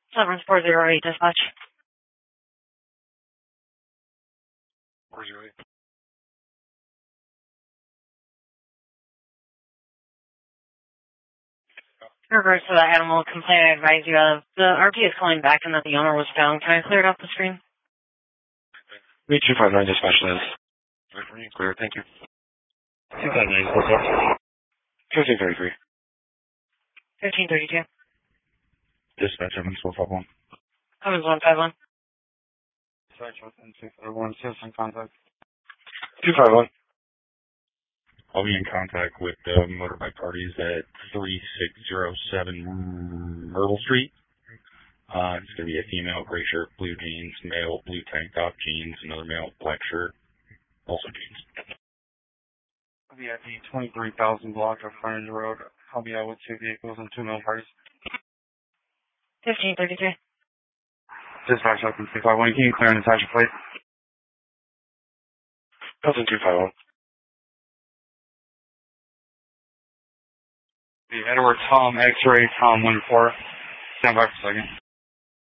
7408 dispatch. 408. In regards to the animal complaint I advised you of, the RP is calling back and that the owner was found. Can I clear it off the screen? 259 dispatch says. Clear, thank you. 259, what's up? 1533. 1532. Dispatch, Evans 451. Evans 151. Dispatch, Evans 251, citizen contact. 251. I'll be in contact with the motorbike parties at 3607 Myrtle Street. It's going to be a female, gray shirt, blue jeans, male, blue tank top, jeans, another male, black shirt, also jeans. I'll be at the 23,000 block of Frontage Road. I'll be out with 2 vehicles and 2 male parties. 1533. Dispatch, open 251. Can you clear and attach your plate? Pelton 251. The Edward Tom X-ray Tom 14. Stand by for a second.